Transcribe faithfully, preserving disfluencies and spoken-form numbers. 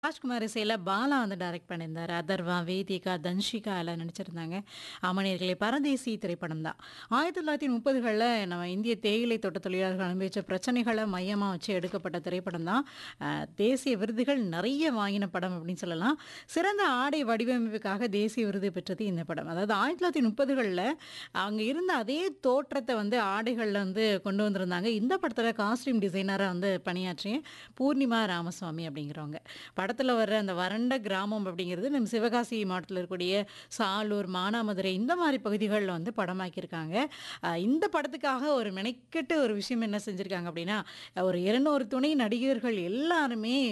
ராஜ்குமார் இசையில பாலா வந்து டைரக்ட் பண்ணியிருந்தாரு. அதர்வா, வேதிகா, தன்ஷிகா எல்லாம் நடிச்சிருந்தாங்க. ஆமணியர்களே பரதேசி திரைப்படம் தான். ஆயிரத்து தொள்ளாயிரத்து முப்பதுகள்ல நம்ம இந்திய தேயிலை தோட்ட தொழிலாளர்கள் அனுபவிச்ச பிரச்சனைகள மையமா வச்சு எடுக்கப்பட்ட திரைப்படம் தான். அ தேசிய விருதுகள் நெறைய வாங்கின படம் அப்படின்னு சொல்லலாம். சிறந்த ஆடை வடிவமைப்புக்காக தேசிய விருது பெற்றது இந்த படம். அதாவது ஆயிரத்து தொள்ளாயிரத்து முப்பதுகள்ல அங்க இருந்த அதே தோற்றத்த வந்து ஆடைகள்ல வந்து கொண்டு வந்திருந்தாங்க. இந்த படத்துல காஸ்டியூம் டிசைனரா வந்து பணியாற்றிய பூர்ணிமா ராமசுவாமி அப்படிங்கிறவங்க. படத்துல வர்ற அந்த வறண்ட கிராமம் அப்படிங்கிறது நம்ம சிவகாசி மாவட்டத்துல இருக்கக்கூடிய சாலூர், மானாமதுரை இந்த மாரி பகுதிகள்ல வந்து படமாக்கியிருக்காங்க. அ இந்த படத்துக்காக ஒரு மெனக்கெட்டு ஒரு விஷயம் என்ன செஞ்சிருக்காங்க அப்படின்னா, ஒரு இருநூறு துணை நடிகர்கள் எல்லாருமே